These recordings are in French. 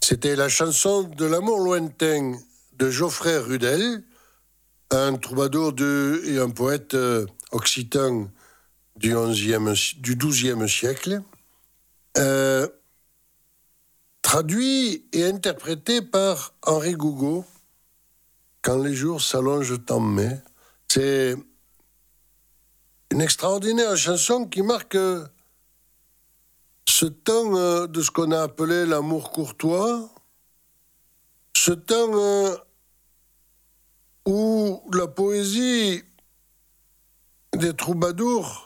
C'était la chanson de l'amour lointain de Geoffrey Rudel, un troubadour et un poète occitan du XIIe siècle, traduit et interprété par Henri Gougaud, Quand les jours s'allongent en mai. C'est une extraordinaire chanson qui marque ce temps de ce qu'on a appelé l'amour courtois, ce temps où la poésie des troubadours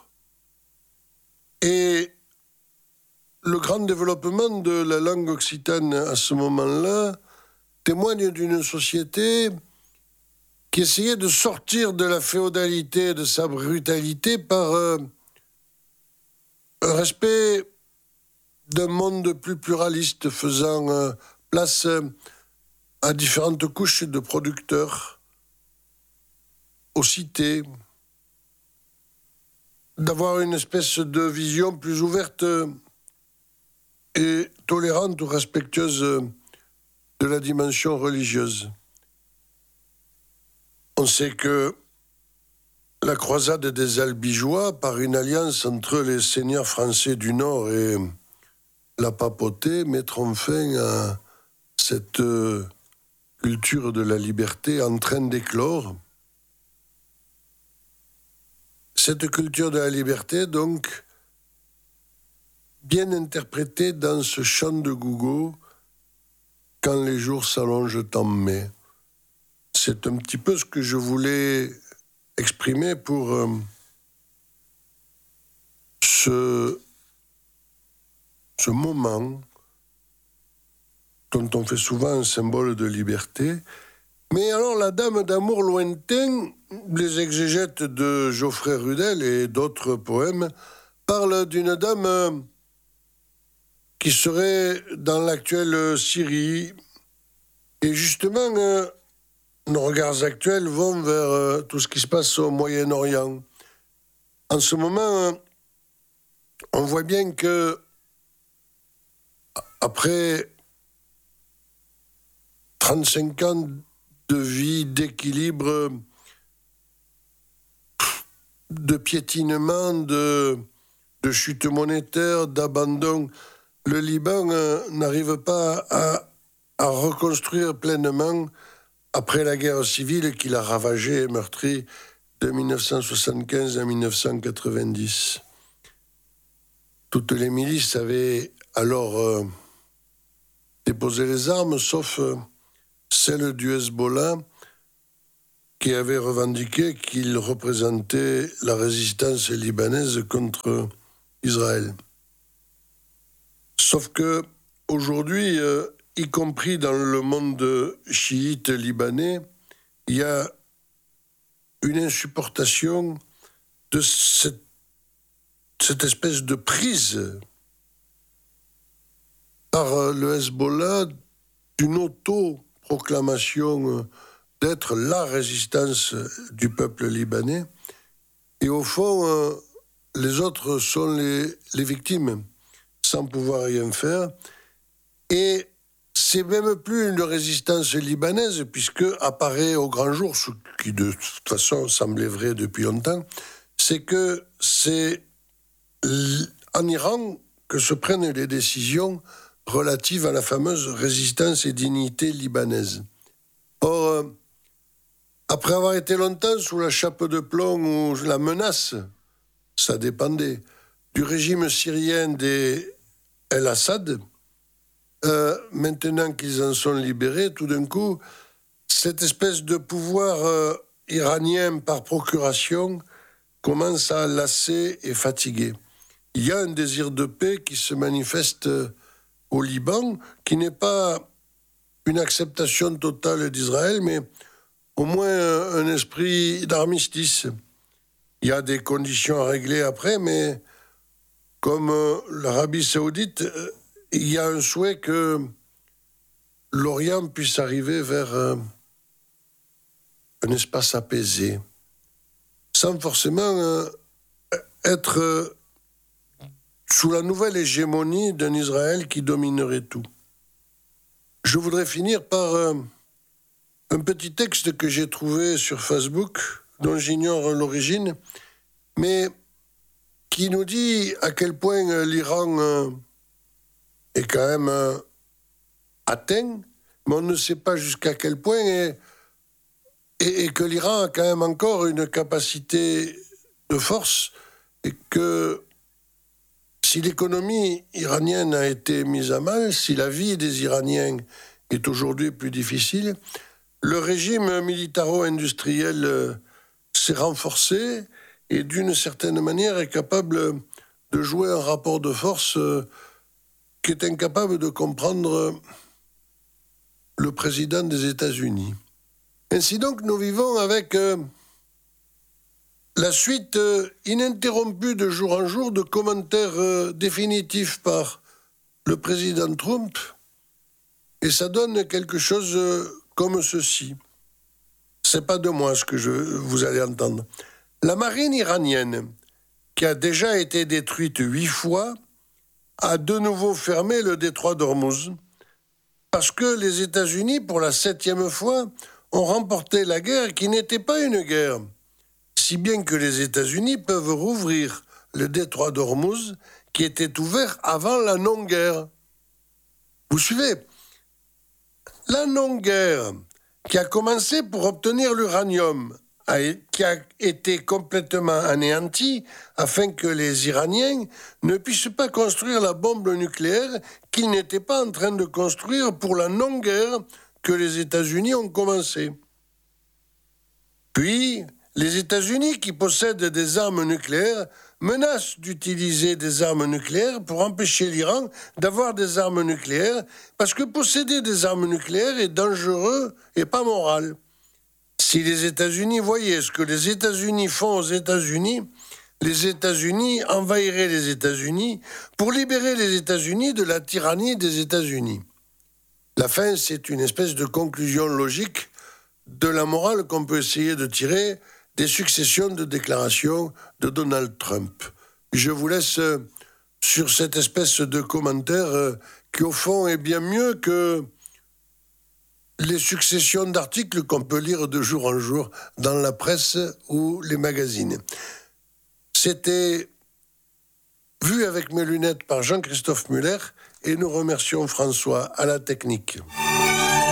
et le grand développement de la langue occitane à ce moment-là témoignent d'une société qui essayait de sortir de la féodalité, de sa brutalité, par un respect d'un monde plus pluraliste, faisant place à différentes couches de producteurs, aux cités, d'avoir une espèce de vision plus ouverte et tolérante ou respectueuse de la dimension religieuse. On sait que la croisade des Albigeois, par une alliance entre les seigneurs français du Nord et la papauté, mettront fin à cette culture de la liberté en train d'éclore. Cette culture de la liberté, donc, bien interprétée dans ce chant de Gougaud, Quand les jours s'allongent en mai. C'est un petit peu ce que je voulais exprimer pour ce moment dont on fait souvent un symbole de liberté. Mais alors la Dame d'amour lointain, les exégètes de Geoffrey Rudel et d'autres poèmes parlent d'une dame qui serait dans l'actuelle Syrie. Et justement, nos regards actuels vont vers tout ce qui se passe au Moyen-Orient. En ce moment, on voit bien que après 35 ans de vie, d'équilibre, de piétinement, de chute monétaire, d'abandon, le Liban n'arrive pas à reconstruire pleinement après la guerre civile qui l'a ravagé et meurtri de 1975 à 1990. Toutes les milices avaient alors déposé les armes, sauf celle du Hezbollah, qui avait revendiqué qu'il représentait la résistance libanaise contre Israël. Sauf que aujourd'hui, y compris dans le monde chiite libanais, il y a une insupportation de cette espèce de prise par le Hezbollah d'une auto-proclamation d'être la résistance du peuple libanais. Et au fond, les autres sont les victimes, sans pouvoir rien faire. Et c'est même plus une résistance libanaise, puisque apparaît au grand jour, ce qui de toute façon semblait vrai depuis longtemps, c'est que c'est en Iran que se prennent les décisions relatives à la fameuse résistance et dignité libanaise. Or, après avoir été longtemps sous la chape de plomb ou la menace, ça dépendait, du régime syrien des El-Assad, maintenant qu'ils en sont libérés, tout d'un coup, cette espèce de pouvoir iranien par procuration commence à lasser et fatiguer. Il y a un désir de paix qui se manifeste au Liban, qui n'est pas une acceptation totale d'Israël, mais au moins un esprit d'armistice. Il y a des conditions à régler après, mais comme l'Arabie saoudite, il y a un souhait que l'Orient puisse arriver vers un espace apaisé, sans forcément être sous la nouvelle hégémonie d'un Israël qui dominerait tout. je voudrais finir par un petit texte que j'ai trouvé sur Facebook, dont j'ignore l'origine, mais qui nous dit à quel point l'Iran est quand même atteint, mais on ne sait pas jusqu'à quel point, et que l'Iran a quand même encore une capacité de force, et que si l'économie iranienne a été mise à mal, si la vie des Iraniens est aujourd'hui plus difficile, le régime militaro-industriel s'est renforcé et d'une certaine manière est capable de jouer un rapport de force qui est incapable de comprendre le président des États-Unis. Ainsi donc, nous vivons avec la suite ininterrompue de jour en jour de commentaires définitifs par le président Trump, et ça donne quelque chose comme ceci. C'est pas de moi ce que vous allez entendre. La marine iranienne, qui a déjà été détruite 8 fois, a de nouveau fermé le détroit d'Ormuz, parce que les États-Unis, pour la 7e fois, ont remporté la guerre qui n'était pas une guerre, si bien que les États-Unis peuvent rouvrir le détroit d'Ormuz, qui était ouvert avant la non-guerre. Vous suivez ? La non-guerre, qui a commencé pour obtenir l'uranium, qui a été complètement anéantie afin que les Iraniens ne puissent pas construire la bombe nucléaire qu'ils n'étaient pas en train de construire pour la non-guerre que les États-Unis ont commencé. Puis, les États-Unis, qui possèdent des armes nucléaires, menacent d'utiliser des armes nucléaires pour empêcher l'Iran d'avoir des armes nucléaires, parce que posséder des armes nucléaires est dangereux et pas moral. Si les États-Unis voyaient ce que les États-Unis font aux États-Unis, les États-Unis envahiraient les États-Unis pour libérer les États-Unis de la tyrannie des États-Unis. La fin, c'est une espèce de conclusion logique de la morale qu'on peut essayer de tirer des successions de déclarations de Donald Trump. Je vous laisse sur cette espèce de commentaire qui, au fond, est bien mieux que les successions d'articles qu'on peut lire de jour en jour dans la presse ou les magazines. C'était vu avec mes lunettes par Jean-Christophe Muller et nous remercions François à la technique.